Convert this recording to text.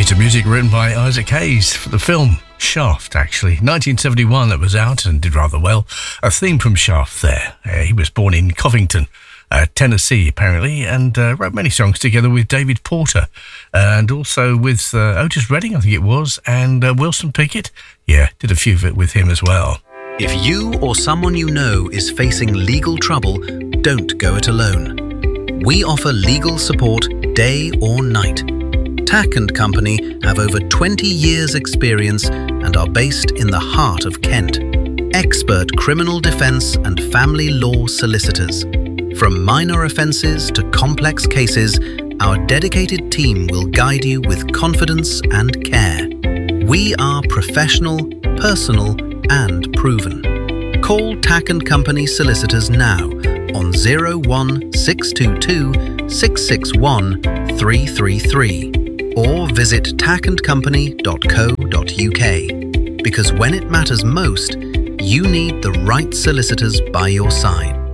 piece of music written by Isaac Hayes for the film Shaft, actually. 1971 that was out and did rather well. A theme from Shaft there. He was born in Covington, Tennessee, apparently, and wrote many songs together with David Porter and also with Otis Redding, I think it was, and Wilson Pickett. Yeah, did a few of it with him as well. If you or someone you know is facing legal trouble, don't go it alone. We offer legal support day or night. Tack & Company have over 20 years' experience and are based in the heart of Kent. Expert criminal defense and family law solicitors. From minor offenses to complex cases, our dedicated team will guide you with confidence and care. We are professional, personal, and proven. Call Tack & Company solicitors now on 01622 661 333 or visit tackandcompany.co.uk, because when it matters most, you need the right solicitors by your side.